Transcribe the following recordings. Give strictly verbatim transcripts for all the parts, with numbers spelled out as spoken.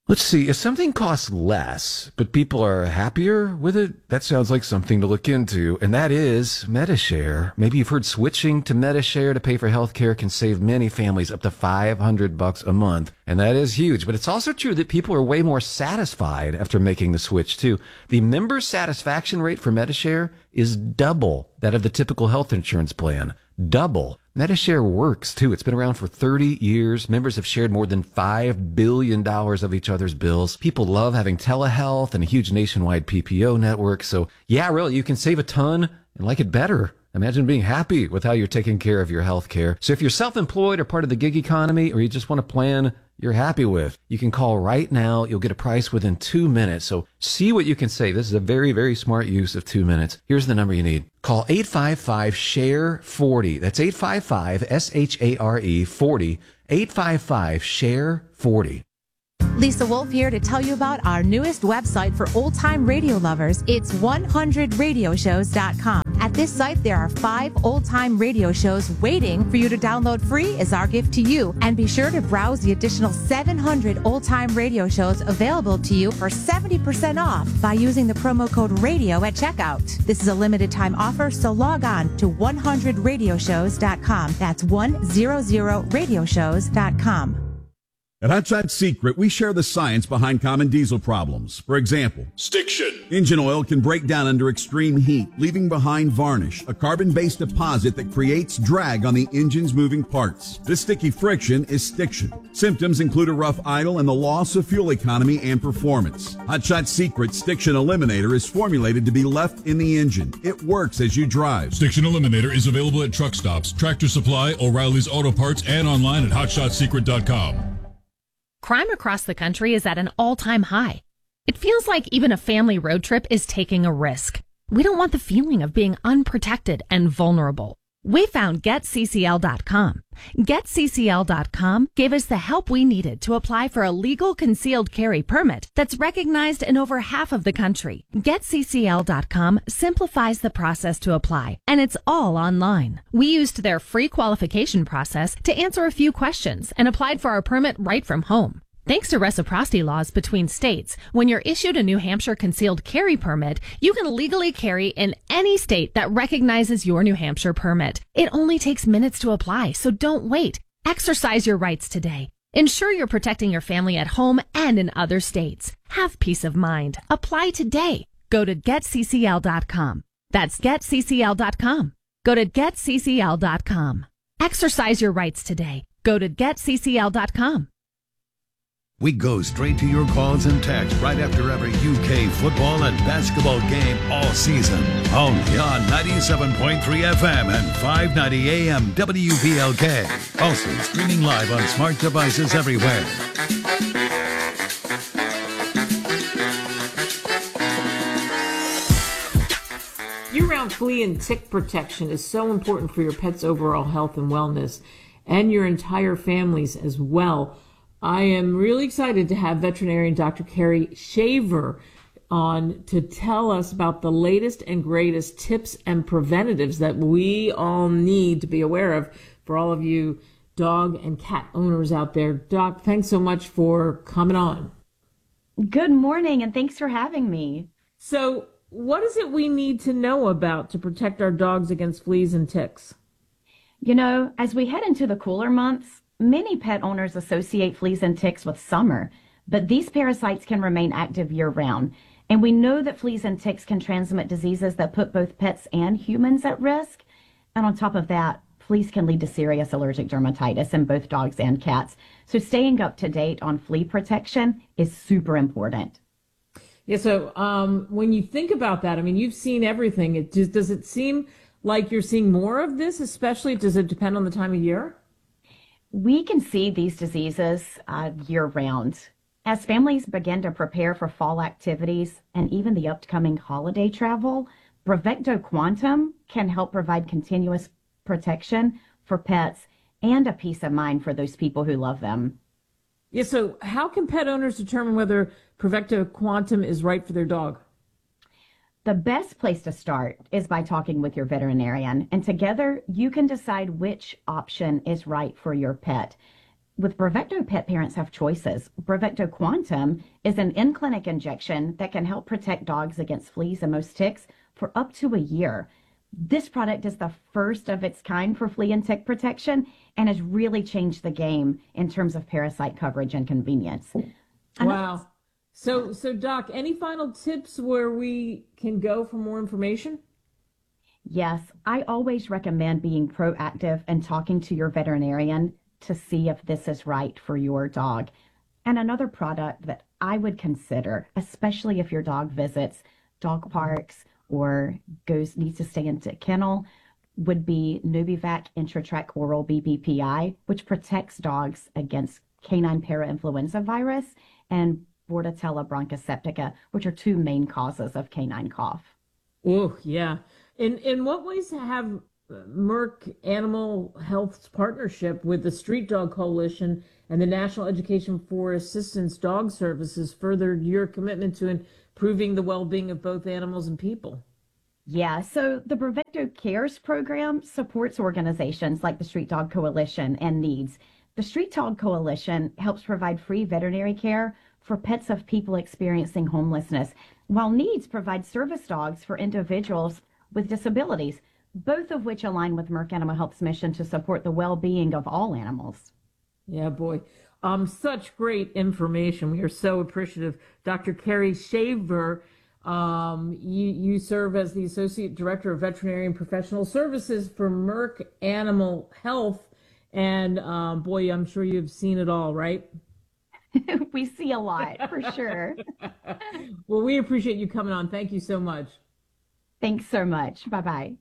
Let's see, if something costs less, but people are happier with it, that sounds like something to look into, and that is Medi-Share. Maybe you've heard switching to Medi-Share to pay for healthcare can save many families up to five hundred bucks a month, and that is huge. But it's also true that people are way more satisfied after making the switch, too. The member satisfaction rate for Medi-Share is double that of the typical health insurance plan. Double. Medi-Share works, too. It's been around for thirty years. Members have shared more than five billion dollars of each other's bills. People love having telehealth and a huge nationwide P P O network. So, yeah, really, you can save a ton and like it better. Imagine being happy with how you're taking care of your health care. So if you're self-employed or part of the gig economy, or you just want a plan you're happy with, you can call right now. You'll get a price within two minutes. So see what you can save. This is a very, very smart use of two minutes. Here's the number you need. Call eight five five, S H A R E, forty. That's eight five five, S H A R E, forty. eight five five, S H A R E, forty. Lisa Wolf here to tell you about our newest website for old-time radio lovers. It's one hundred radio shows dot com. At this site, there are five old-time radio shows waiting for you to download free as our gift to you. And be sure to browse the additional seven hundred old-time radio shows available to you for seventy percent off by using the promo code RADIO at checkout. This is a limited-time offer, so log on to one hundred radio shows dot com. That's one hundred radio shows dot com. At Hot Shot Secret, we share the science behind common diesel problems. For example, stiction. Engine oil can break down under extreme heat, leaving behind varnish, a carbon-based deposit that creates drag on the engine's moving parts. This sticky friction is stiction. Symptoms include a rough idle and the loss of fuel economy and performance. Hot Shot Secret Stiction Eliminator is formulated to be left in the engine. It works as you drive. Stiction Eliminator is available at truck stops, Tractor Supply, O'Reilly's Auto Parts, and online at hot shot secret dot com. Crime across the country is at an all-time high. It feels like even a family road trip is taking a risk. We don't want the feeling of being unprotected and vulnerable. We found get C C L dot com. get C C L dot com gave us the help we needed to apply for a legal concealed carry permit that's recognized in over half of the country. get C C L dot com simplifies the process to apply, and it's all online. We used their free qualification process to answer a few questions and applied for our permit right from home. Thanks to reciprocity laws between states, when you're issued a New Hampshire concealed carry permit, you can legally carry in any state that recognizes your New Hampshire permit. It only takes minutes to apply, so don't wait. Exercise your rights today. Ensure you're protecting your family at home and in other states. Have peace of mind. Apply today. Go to get C C L dot com. That's get C C L dot com. Go to get C C L dot com. Exercise your rights today. Go to get C C L dot com. We go straight to your calls and texts right after every U K football and basketball game all season. Only on ninety-seven point three F M and five ninety A M W B L K. Also streaming live on smart devices everywhere. Year-round flea and tick protection is so important for your pet's overall health and wellness, and your entire families as well. I am really excited to have veterinarian Doctor Carrie Shaver on to tell us about the latest and greatest tips and preventatives that we all need to be aware of for all of you dog and cat owners out there. Doc, thanks so much for coming on. Good morning, and thanks for having me. So, what is it we need to know about to protect our dogs against fleas and ticks? You know, as we head into the cooler months, many pet owners associate fleas and ticks with summer, but these parasites can remain active year-round. And we know that fleas and ticks can transmit diseases that put both pets and humans at risk. And on top of that, fleas can lead to serious allergic dermatitis in both dogs and cats. So staying up to date on flea protection is super important. Yeah, so um, when you think about that, I mean, you've seen everything. It just, does it seem like you're seeing more of this, especially, does it depend on the time of year? We can see these diseases uh, year-round. As families begin to prepare for fall activities and even the upcoming holiday travel, Bravecto Quantum can help provide continuous protection for pets and a peace of mind for those people who love them. Yeah, so how can pet owners determine whether Bravecto Quantum is right for their dog? The best place to start is by talking with your veterinarian, and together you can decide which option is right for your pet. with Bravecto, pet parents have choices. Bravecto Quantum is an in-clinic injection that can help protect dogs against fleas and most ticks for up to a year. This product is the first of its kind for flea and tick protection and has really changed the game in terms of parasite coverage and convenience. Wow. So, so Doc, any final tips where we can go for more information? Yes, I always recommend being proactive and talking to your veterinarian to see if this is right for your dog. And another product that I would consider, especially if your dog visits dog parks or goes needs to stay in a kennel, would be Novivac Intratrac Oral B P P I, which protects dogs against canine parainfluenza virus and Bordetella bronchoseptica, which are two main causes of canine cough. Oh, yeah. In in what ways have Merck Animal Health's partnership with the Street Dog Coalition and the National Education for Assistance Dog Services furthered your commitment to improving the well-being of both animals and people? Yeah, so the Bravecto Cares program supports organizations like the Street Dog Coalition and NEEDS. The Street Dog Coalition helps provide free veterinary care for pets of people experiencing homelessness, while NEEDS provides service dogs for individuals with disabilities, both of which align with Merck Animal Health's mission to support the well-being of all animals. Yeah, boy. Um, such great information. We are so appreciative. Doctor Carrie Shaver, um, you, you serve as the Associate Director of Veterinary and Professional Services for Merck Animal Health. And um, boy, I'm sure you've seen it all, right? We see a lot, for sure. Well, we appreciate you coming on. Thank you so much. Thanks so much. Bye-bye.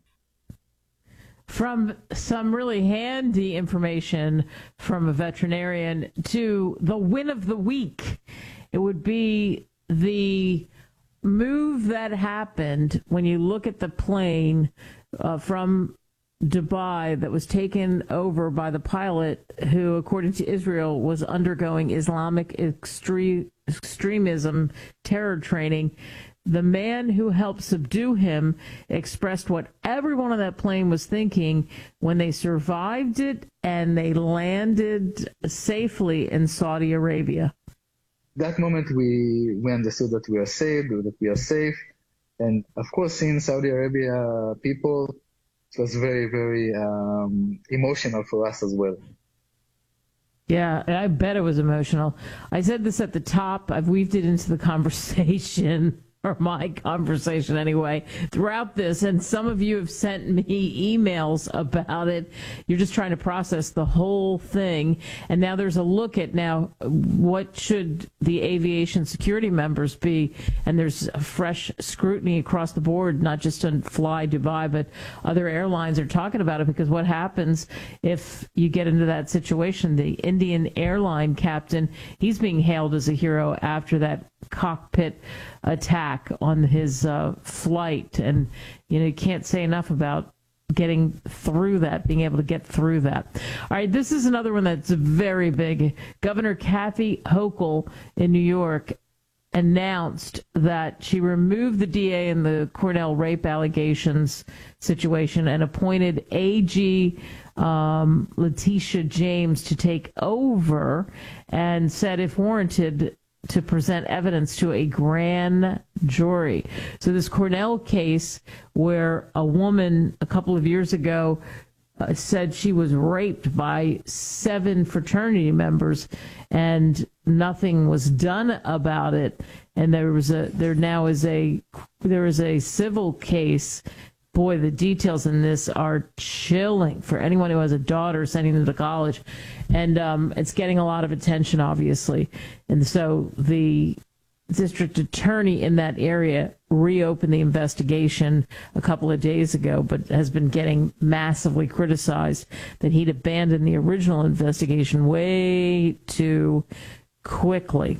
From some really handy information from a veterinarian to the win of the week, it would be the move that happened when you look at the plane uh, from Dubai that was taken over by the pilot who, according to Israel, was undergoing Islamic extre- extremism terror training. The man who helped subdue him expressed what everyone on that plane was thinking when they survived it and they landed safely in Saudi Arabia. That moment we, we understood that we are saved, that we are safe. And of course, seeing Saudi Arabia people, it was very, very um, emotional for us as well. Yeah, I bet it was emotional. I said this at the top. I've weaved it into the conversation, or my conversation anyway, throughout this. And some of you have sent me emails about it. You're just trying to process the whole thing. And now there's a look at now what should the aviation security members be. And there's a fresh scrutiny across the board, not just on Fly Dubai, but other airlines are talking about it, because what happens if you get into that situation? The Indian airline captain, he's being hailed as a hero after that cockpit attack on his uh, flight. And, you know, you can't say enough about getting through that, being able to get through that. All right, this is another one that's very big. Governor Kathy Hochul in New York announced that she removed the D A in the Cornell rape allegations situation and appointed A G um, Letitia James to take over, and said if warranted, to present evidence to a grand jury. So this Cornell case where a woman a couple of years ago uh, said she was raped by seven fraternity members and nothing was done about it. And there was a, there now is a, there is a civil case. Boy, the details in this are chilling for anyone who has a daughter sending them to college. And um, it's getting a lot of attention, obviously. And so the district attorney in that area reopened the investigation a couple of days ago, but has been getting massively criticized that he'd abandoned the original investigation way too quickly.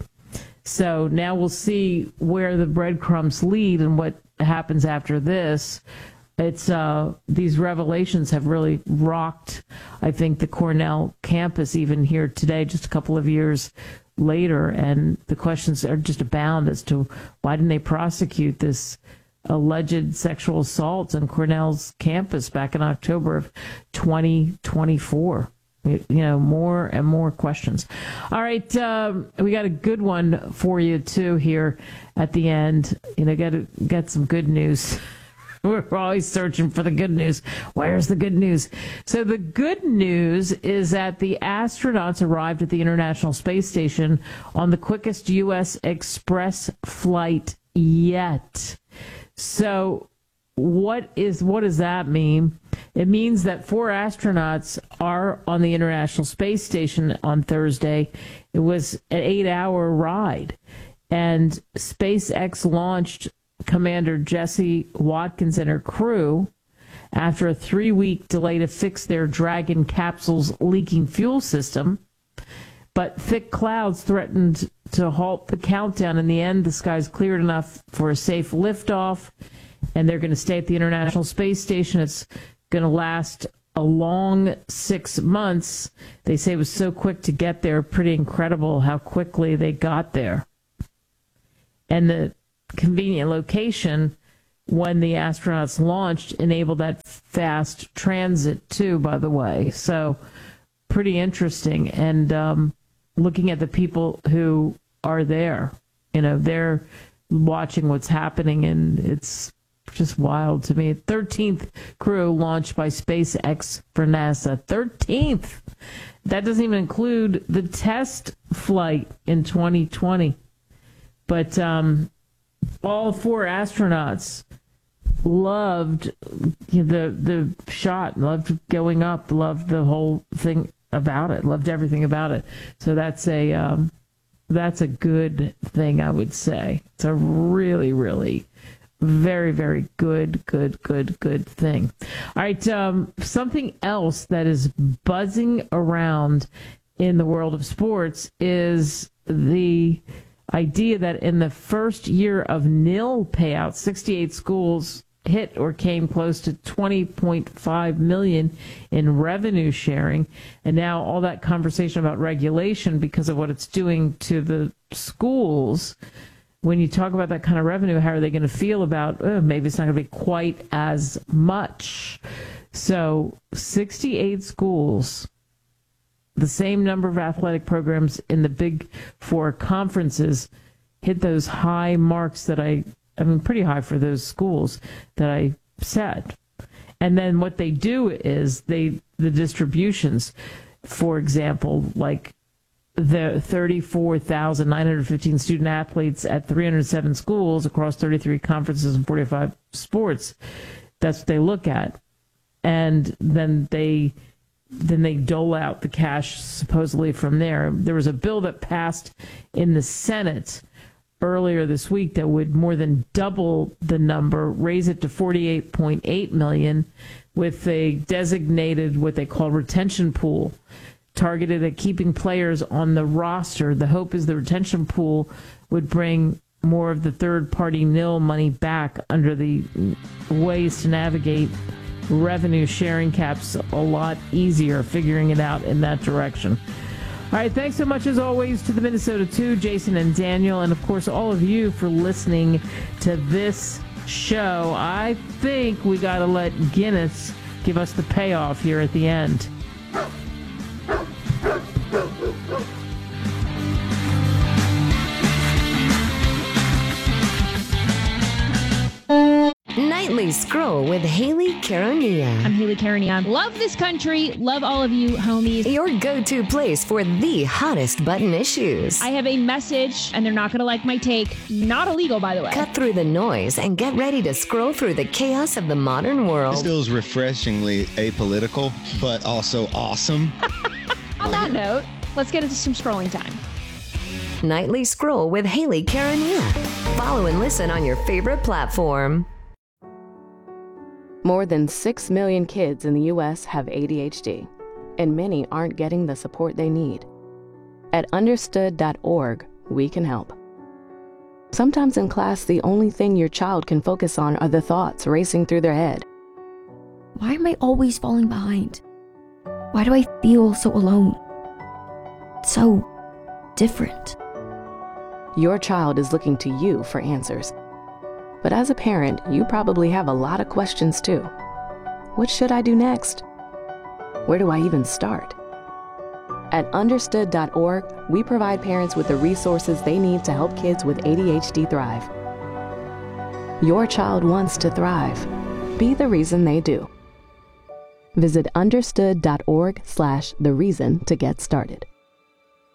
So now we'll see where the breadcrumbs lead and what happens after this. It's uh, these revelations have really rocked, I think, the Cornell campus even here today, just a couple of years later. And the questions are just abound as to why didn't they prosecute this alleged sexual assault on Cornell's campus back in October of twenty twenty-four. You know, more and more questions. All right, um, we got a good one for you too here at the end. You know, got to get some good news. We're always searching for the good news. Where's the good news? So the good news is that the astronauts arrived at the International Space Station on the quickest U S express flight yet. So what is what does that mean? It means that four astronauts are on the International Space Station on Thursday. It was an eight-hour ride, and SpaceX launched Commander Jesse Watkins and her crew after a three-week delay to fix their Dragon capsule's leaking fuel system. But thick clouds threatened to halt the countdown. In the end, the skies cleared enough for a safe liftoff, and they're going to stay at the International Space Station. It's going to last a long six months. They say it was so quick to get there. Pretty incredible how quickly they got there. And the convenient location when the astronauts launched enabled that fast transit too, by the way. So pretty interesting. And um, looking at the people who are there, you know, they're watching what's happening, and it's just wild to me. thirteenth crew launched by SpaceX for NASA. thirteenth. That doesn't even include the test flight in twenty twenty. But um, all four astronauts loved the the shot, loved going up, loved the whole thing about it, loved everything about it. So that's a um, that's a good thing, I would say. It's a really, really very, very good, good, good, good thing. All right, um, something else that is buzzing around in the world of sports is the idea that in the first year of nil payouts, sixty-eight schools hit or came close to twenty point five million dollars in revenue sharing. And now all that conversation about regulation because of what it's doing to the schools, when you talk about that kind of revenue, how are they going to feel about, oh, maybe it's not going to be quite as much. So sixty-eight schools, the same number of athletic programs in the big four conferences, hit those high marks that I, I mean, pretty high for those schools that I said. And then what they do is they, the distributions, for example, like the thirty-four thousand nine hundred fifteen student athletes at three hundred seven schools across thirty-three conferences and forty-five sports. That's what they look at. And then they then they dole out the cash supposedly from there. There was a bill that passed in the Senate earlier this week that would more than double the number, raise it to forty-eight point eight million dollars with a designated what they call retention pool targeted at keeping players on the roster. The hope is the retention pool would bring more of the third-party nil money back under the ways to navigate revenue sharing caps a lot easier, figuring it out in that direction. All right, thanks so much, as always, to the Minnesota two, Jason and Daniel, and, of course, all of you for listening to this show. I think we got to let Guinness give us the payoff here at the end. Nightly Scroll with Haley Caronia. I'm Haley Caronia. Love this country. Love all of you, homies. Your go-to place for the hottest button issues. I have a message, and they're not going to like my take. Not illegal, by the way. Cut through the noise and get ready to scroll through the chaos of the modern world. This feels refreshingly apolitical, but also awesome. On that note, let's get into some scrolling time. Nightly Scroll with Haley Caronia. Follow and listen on your favorite platform. More than six million kids in the U S have A D H D, and many aren't getting the support they need. At understood dot org, we can help. Sometimes in class, the only thing your child can focus on are the thoughts racing through their head. Why am I always falling behind? Why do I feel so alone? So different. Your child is looking to you for answers. But as a parent, you probably have a lot of questions too. What should I do next? Where do I even start? At understood dot org, we provide parents with the resources they need to help kids with A D H D thrive. Your child wants to thrive. Be the reason they do. Visit understood dot org slash the reason to get started.